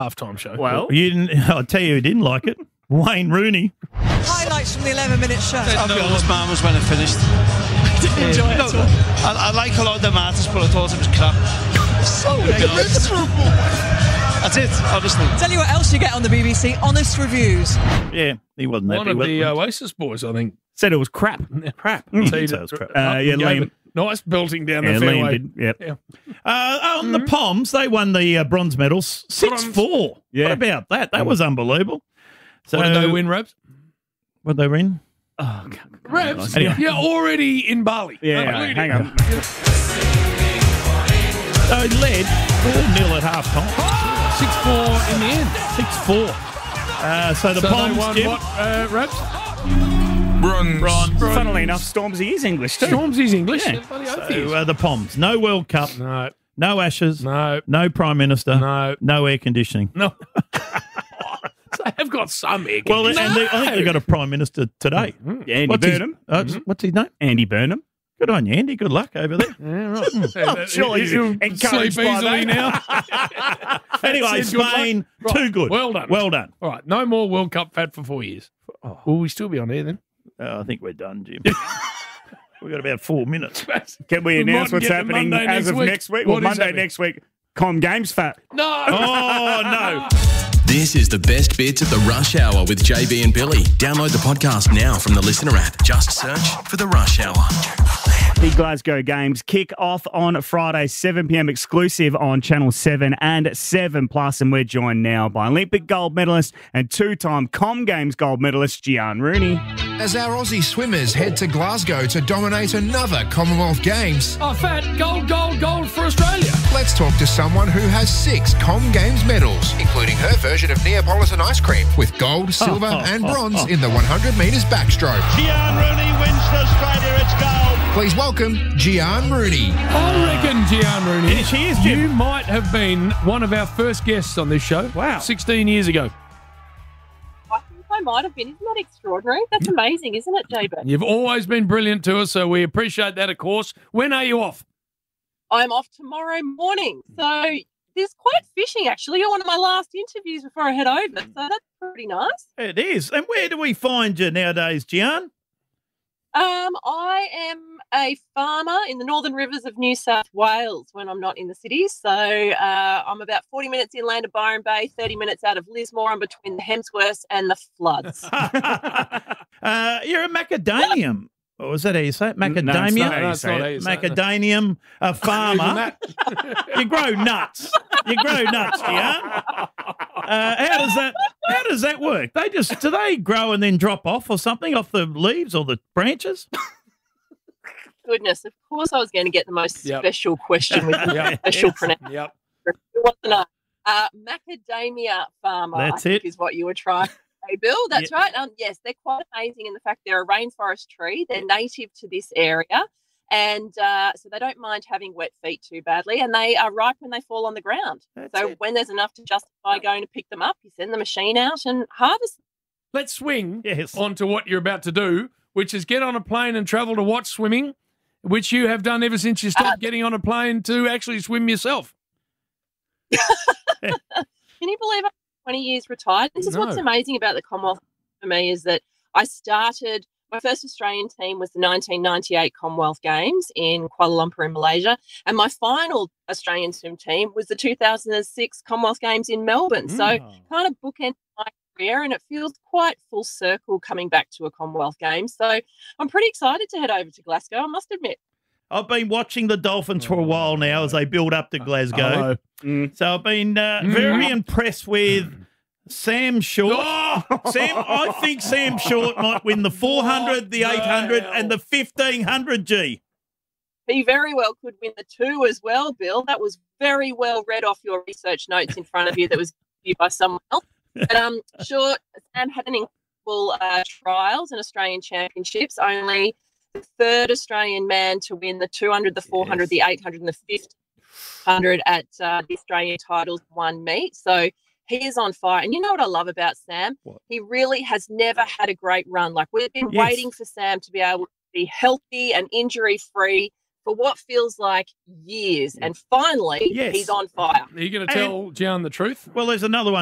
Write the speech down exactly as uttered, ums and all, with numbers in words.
halftime show. Well, You didn't. I'll tell you who didn't like it. Wayne Rooney. Highlights from the eleven-minute show. I know this man was when it finished. Didn't enjoy it at all. I, I like a lot of the matters, but I thought it was crap. So miserable. That's it, honestly. Tell you what else you get on the B B C, honest reviews. Yeah, he wasn't One happy of with the it. Oasis boys, I think. said it was crap. crap. So So you it was crap. up Uh, and yeah, gave Liam. it. Nice belting down Yeah, the Liam fairway. did. Yep. Yeah. Uh, on the Poms, they won the uh, bronze medals, six four. Yeah. What about that? That was unbelievable. So What did they win, Rebs? What did they win? Oh, God. Rebs, Anyway. you're already in Bali. Yeah, Unbelievable. hang on. So it led four nil at half time. six four in the end. six four. Uh, so the So Poms, they won Jim, what, uh, Rebs? Bronze. Funnily enough, Stormzy is English too. Stormzy's English. Yeah. Bloody oath he is. So, uh, the Poms. No World Cup, No, no Ashes, no, no Prime Minister, no, no air conditioning. no. So they've got some air Well, and conditioning. they, I think they got a Prime Minister today. Yeah, Andy What's his, Burnham. uh, what's his name? Andy Burnham. Good on you, Andy. Good luck over there. Yeah, right. Oh, surely he's He'll encouraged sleep by easily that. now. Anyway, Said good luck. Spain, Right. too good. Well done. Well done. All right, no more World Cup fat for four years. Will we still be on air then? Uh, I think we're done, Jim. We've got about four minutes. Can we We announce might what's get to happening Monday as next of week. next week? What Well, is Monday happening? next week. Com Games fat. No. Oh, no. This is the best bits of the Rush Hour with J B and Billy. Download the podcast now from the Listener app. Just search for the Rush Hour. The Glasgow Games kick off on Friday, seven p.m. exclusive on Channel seven and seven plus. And we're joined now by Olympic gold medalist and two-time Com Games gold medalist Gian Rooney. As our Aussie swimmers head to Glasgow to dominate another Commonwealth Games, Oh, fat. Gold, gold, gold for Australia. let's talk to someone who has six Com Games medals, including her version of Neapolitan ice cream, with gold, silver and bronze in the one hundred metres backstroke. Gian Rooney wins for Australia, it's gold. Please welcome Gian Rooney. I reckon, Gian Rooney, Yeah, she is, Jim. you might have been one of our first guests on this show. Wow. sixteen years ago. I think I might have been. Isn't that extraordinary? That's amazing, isn't it, J B? You've always been brilliant to us, so we appreciate that, of course. When are you off? I'm off tomorrow morning. So there's quite fishing, actually. You're one of my last interviews before I head over. So that's pretty nice. It is. And where do we find you nowadays, Gian? Um, I am a farmer in the Northern Rivers of New South Wales when I'm not in the cities. So uh, I'm about forty minutes inland of Byron Bay, thirty minutes out of Lismore. I'm between the Hemsworths and the Floods. uh, you're a macadamium. What was that how you say it? No, it's not Macadamia? how you No, it's say not it. how you say it, no. Macadamium, a Even farmer. that. You grow nuts. You grow nuts, Gian. Uh, how does that how does that work? They just do they grow and then drop off or something off the leaves or the branches? Goodness, of course I was going to get the most Yep. special question with the Yep. special pronunciation. Yep. Who wants to know? Uh, macadamia farmer, That's I think it. is what you were trying to say, Bill. That's right. Um, yes, they're quite amazing in the fact they're a rainforest tree. They're native to this area. And uh, so they don't mind having wet feet too badly. And they are ripe when they fall on the ground. That's so it. when there's enough to justify going to pick them up, you send the machine out and harvest them. Let's swing Yes. on to what you're about to do, which is get on a plane and travel to watch swimming, which you have done ever since you stopped getting on a plane to actually swim yourself. Can you believe I'm twenty years retired? This is what's No. amazing about the Commonwealth for me is that I started, my first Australian team was the nineteen ninety-eight Commonwealth Games in Kuala Lumpur in Malaysia. And my final Australian swim team was the two thousand six Commonwealth Games in Melbourne. So kind of bookend my career and it feels quite full circle coming back to a Commonwealth Games. So I'm pretty excited to head over to Glasgow, I must admit. I've been watching the Dolphins for a while now as they build up to Glasgow. Hello. Mm. So I've been uh, very impressed with Sam Short. Oh! Sam, I think Sam Short might win the four hundred, the What the eight hundred, hell? and the fifteen hundred G. He very well could win the two as well, Bill. That was very well read off your research notes in front of you that was given by someone else. But um, Short, Sam had an incredible uh, trials and Australian championships, only the third Australian man to win the two hundred, the four hundred, the eight hundred and the fifteen hundred at uh, the Australian titles one meet. So he is on fire. And you know what I love about Sam? What? He really has never had a great run. Like we've been Yes. waiting for Sam to be able to be healthy and injury-free for what feels like years. And finally, Yes. he's on fire. Are you going to tell Gian the truth? Well, there's another one.